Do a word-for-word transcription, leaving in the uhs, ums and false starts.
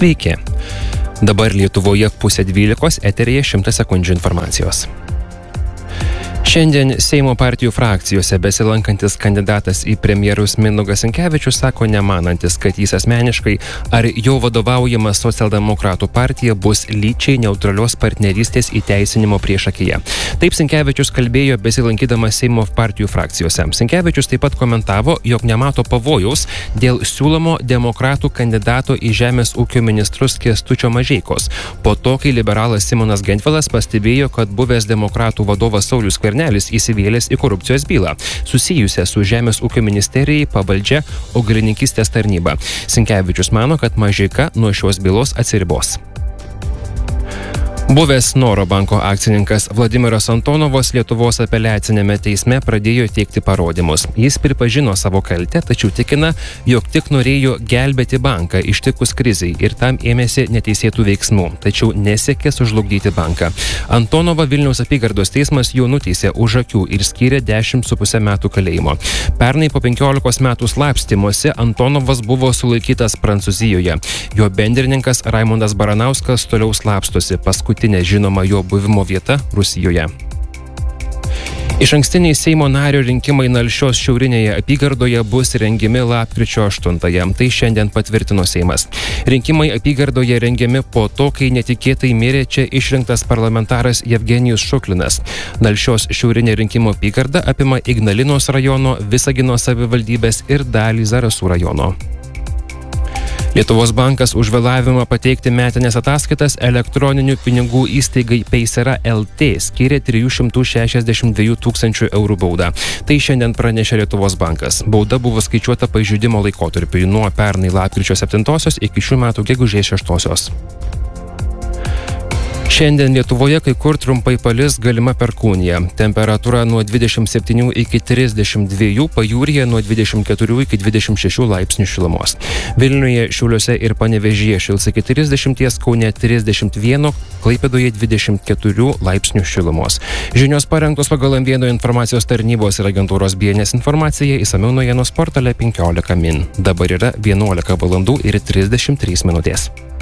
Sveiki. Dabar Lietuvoje pusė dvylikos, eteryje šimtas sekundžių informacijos. Šiandien Seimo partijų frakcijose besilankantis kandidatas į premjerus Mindaugas Sinkevičius sako nemanantis, kad jis asmeniškai ar jo vadovaujama socialdemokratų partija bus lyčiai neutralios partnerystės įteisinimo priešakyje. Taip Sinkevičius kalbėjo besilankydamas Seimo partijų frakcijose. Sinkevičius taip pat komentavo, jog nemato pavojaus dėl siūlomo demokratų kandidato į žemės ūkio ministrus Kęstučio Mažeikos. Po to, kai liberalas Simonas Gentvilas pastebėjo, kad buvęs demokratų vadovas Saulius Skvernelis įsivėlęs į korupcijos bylą, susijusią su Žemės ūkio ministerijai pavaldžia augalininkystės tarnyba. Sinkevičius mano, kad Mažeika nuo šios bylos atsiribos. Buvęs Noro banko akcininkas Vladimiras Antonovas Lietuvos apeliacinėme teisme pradėjo teikti parodymus. Jis pripažino savo kaltę, tačiau tikina, jog tik norėjo gelbėti banką ištikus krizei ir tam ėmėsi neteisėtų veiksmų, tačiau nesiekė sužlugdyti banką. Antonovą Vilniaus apygardos teismas jau nuteisė už akių ir skyrė dešimt su puse metų kalėjimo. Pernai po penkiolikos metų slapstymosi Antonovas buvo sulaikytas Prancūzijoje. Jo bendrininkas Raimondas Baranauskas toliau slapstosi, paskutinė žinoma jo buvimo vieta Rusijoje. Išankstiniai Seimo nario rinkimai Nalšios šiaurinėje apygardoje bus rengiami lapkričio aštuntąją. Tai šiandien patvirtino Seimas. Rinkimai apygardoje rengiami po to, kai netikėtai mirė čia išrinktas parlamentaras Jevgenijus Šuklinas. Nalšios šiaurinė rinkimų apygarda apima Ignalinos rajono, Visagino savivaldybės ir dalį Zarasų rajono. Lietuvos bankas už vėlavimą pateikti metinės ataskaitas elektroninių pinigų įstaigai Paysera L T skyrė trijų šimtų šešiasdešimt dviejų tūkstančių eurų baudą. Tai šiandien pranešė Lietuvos bankas. Bauda buvo skaičiuota pažeidimo laikotarpiui nuo pernai lapkričio septintosios iki šių metų gegužės šeštosios. Šiandien Lietuvoje kai kur trumpai palis, galima perkūnija. Temperatūra nuo dvidešimt septynių iki trisdešimt dviejų, pajūryje nuo dvidešimt keturių iki dvidešimt šešių laipsnių šilumos. Vilniuje, Šiauliuose ir Panevėžyje šils iki trisdešimt, Kaune trisdešimt vienas, Klaipėdoje dvidešimt keturių laipsnių šilumos. Žinios parengtos pagal M vienas informacijos tarnybos ir agentūros B N S informacija, išsamiau naujienos portale penkiolika min. Dabar yra vienuolika valandų ir trisdešimt trys minutės.